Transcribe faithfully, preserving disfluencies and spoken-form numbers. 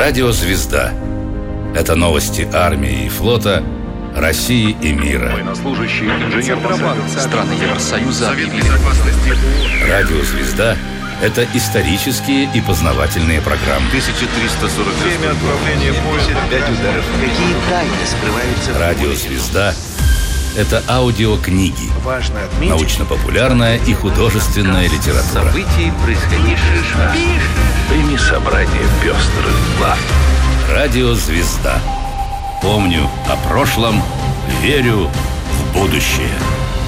Радио «Звезда». Это новости армии и флота, России и мира. Военнослужащие, инженер страны Евросоюза объявили. Радио «Звезда» — это исторические и познавательные программы. тысяча триста сорок Время отправления поезда. Пять ударов. Какие тайны скрываются в Радио «Звезда» — это аудиокниги, Важно отметить, научно-популярная и художественная литература. Событий, происходивших на Прими собрание пестрых глав. Радио «Звезда». Помню о прошлом, верю в будущее.